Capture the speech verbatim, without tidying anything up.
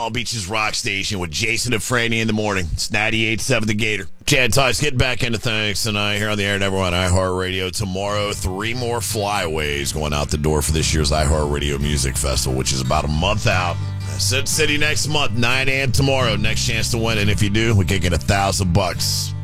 Long Beach's rock station with Jason and Franny in the morning. It's ninety-eight point seven The Gator. Chad Tice getting back into things tonight here on the air and everyone on iHeartRadio. Tomorrow, three more flyaways going out the door for this year's iHeartRadio Music Festival, which is about a month out. Sin City next month, nine a.m. tomorrow. Next chance to win. And if you do, we can get a thousand bucks.